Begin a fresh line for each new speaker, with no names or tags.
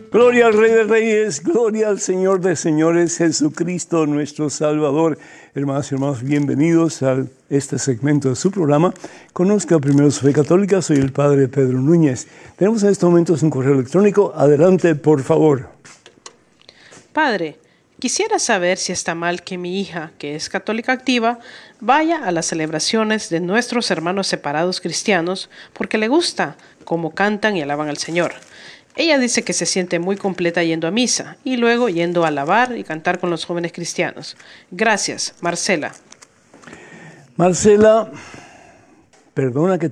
Gloria al Rey de Reyes, gloria al Señor de Señores, Jesucristo nuestro Salvador. Hermanos y hermanos, bienvenidos a este segmento de su programa. Conozca primero su fe católica, soy el Padre Pedro Núñez. Tenemos en estos momentos un correo electrónico. Adelante, por favor.
Padre, quisiera saber si está mal que mi hija, que es católica activa, vaya a las celebraciones de nuestros hermanos separados cristianos porque le gusta cómo cantan y alaban al Señor. Ella dice que se siente muy completa yendo a misa y luego yendo a alabar y cantar con los jóvenes cristianos. Gracias, Marcela.
Marcela, perdona que